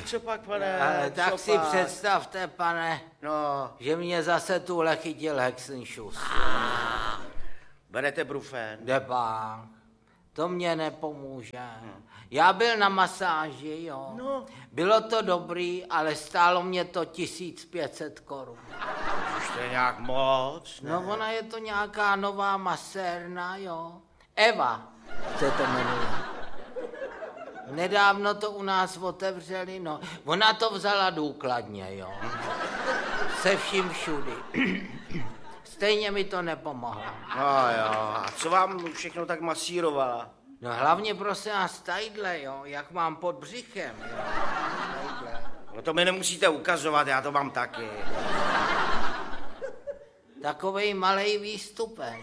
co pak, pane? Tak si představte, pane, že mě zase tuhle chytil Hexenšus. Berete brufen? Debák, to mě nepomůže. Já byl na masáži, jo. No. Bylo to dobrý, ale stálo mě to 1500 korun. Už to je nějak moc, ne? No ona je to nějaká nová masérna, jo. Eva se to jmenuje. Nedávno to u nás otevřeli, no. Ona to vzala důkladně, jo. Se vším všudy. Stejně mi to nepomohlo. No jo, a co vám všechno tak masírovala? No hlavně prosím vás tadyhle, jo, jak mám pod břichem, jo. No to mi nemusíte ukazovat, já to mám taky. Takovej malej výstupek.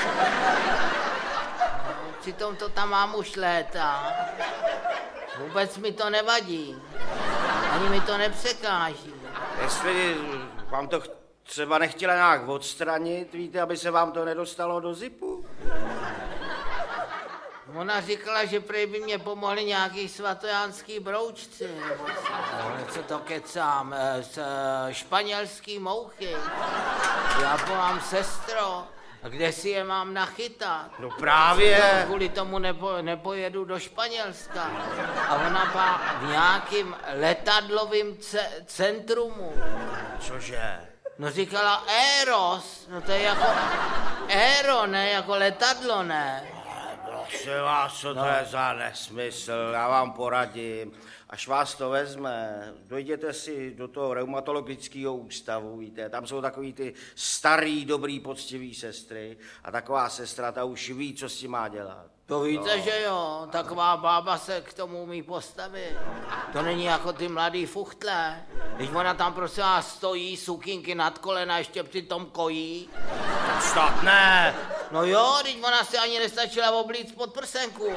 No, přitom to tam mám už léta. Vůbec mi to nevadí. Ani mi to nepřekáží. Jestli vám to třeba nechtěla nějak odstranit, víte, aby se vám to nedostalo do zipu? Ona říkala, že prej by mě pomohli nějaký svatojánský broučci. Co to kecám? Z španělský mouchy. Já povám, sestro, kde si je mám nachytat? No právě. Kvůli tomu nepojedu do Španělska. A ona byla v nějakým letadlovým centrumu. Cože? No říkala Eros, no to je jako Aero, ne, jako letadlo, ne? Prosím vás, co to je za nesmysl, já vám poradím. Až vás to vezme, dojděte si do toho reumatologického ústavu, víte, tam jsou takový ty starý, dobrý, poctivý sestry a taková sestra, ta už ví, co s tím má dělat. To víte, že jo, taková bába se k tomu umí postavit. To není jako ty mladý fuchtle. Když ona tam prosím vás stojí, sukinky nad kolena, ještě přitom kojí. Snad ne. No jo, když ona si ani nestačila oblíct pod prsenku.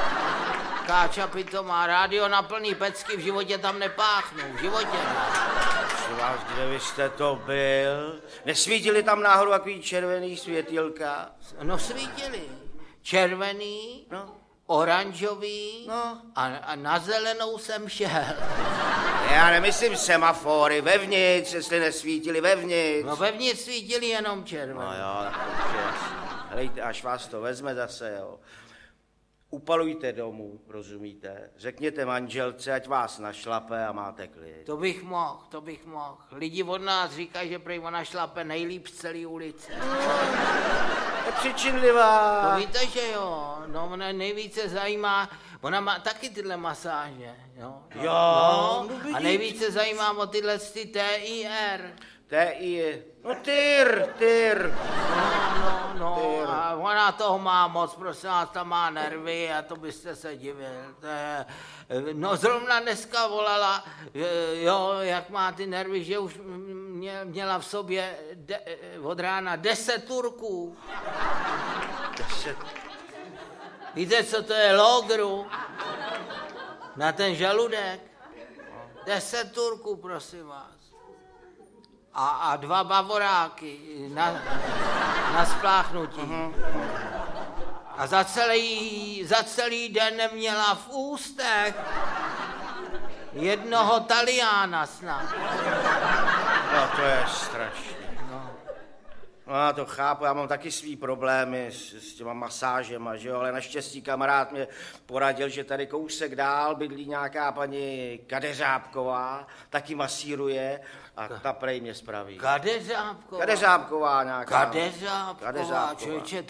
Káča pitomá, rádio na plný pecky, v životě tam nepáchnu, v životě ne. Prosím vás, kde vy jste to byl? Nesvítili tam náhodou takový červený světýlka? No svítili. Červený, oranžový a na zelenou jsem šel. Já nemyslím semafory, vevnitř, jestli nesvítili vevnitř. No vevnitř svítili jenom červený. No jo, tak už je jasný. Helejte, až vás to vezme zase, jo. Upalujte domů, rozumíte? Řekněte manželce, ať vás našlape a máte klid. To bych mohl. Lidi od nás říkají, že prej ona šlape nejlíp z celé ulice. Je přičinlivá. To víte, že jo. No, ona nejvíce zajímá, ona má taky tyhle masáže, jo. Jo. No, a nejvíce zajímá o tyhle TIR. No tyr. No, a ona toho má moc, prosím vás, tam má nervy a to byste se divil. No zrovna dneska volala, jo, jak má ty nervy, že už měla v sobě od rána 10 Turků. 10? Víte, co to je logru? Na ten žaludek? 10 Turků, prosím vás. A 2 bavoráky na spláchnutí. A za celý den neměla v ústech jednoho Taliána snad. No to je strašné. No já to chápu, já mám taky svý problémy s těma masážema, že jo, ale naštěstí kamarád mě poradil, že tady kousek dál bydlí nějaká paní Kadeřábková, taky masíruje a ta prej mě spraví. Kadeřábková nějaká. Kadeřábková, člověče,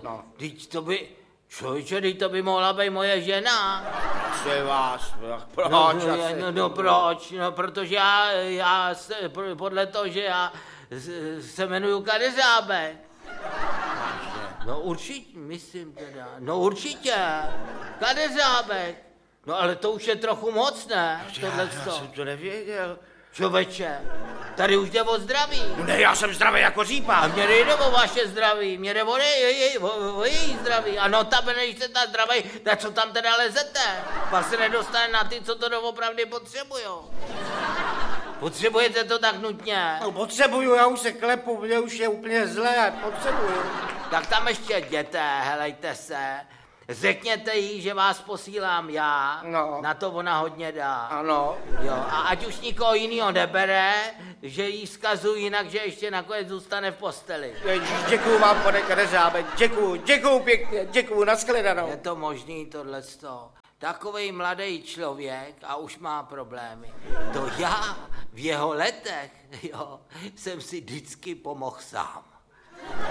teď to by mohla být moje žena. Prosím vás, proč? Proč? No, protože já podle toho, že já se jmenuju Kadeřábek. No určitě, myslím teda. No určitě, Kadeřábek. No ale to už je trochu moc, ne? Já jsem to nevěděl. Člověče, tady už jde o zdraví. Ne, já jsem zdravý jako řípa. A mě nejde o vaše zdraví, mě jde o její zdraví. A notabene, když jste ta zdraví, tak co tam teda lezete? Pak se nedostane na ty, co to doopravdy potřebujou. Potřebujete to tak nutně? No potřebuju, já už se klepu, mě už je úplně zlé, potřebuju. Tak tam ještě jděte, helejte se. řekněte jí, že vás posílám já, No. na to ona hodně dá. Ano. Jo, a ať už nikoho jinýho nebere, že jí vzkazuji jinak, že ještě nakonec zůstane v posteli. Děkuju vám, pane Kadeřábe, děkuju pěkně, děkuju, nashledanou. Je to možný tohleto. Takovej mladý člověk a už má problémy. To já v jeho letech, jo, jsem si vždycky pomohl sám.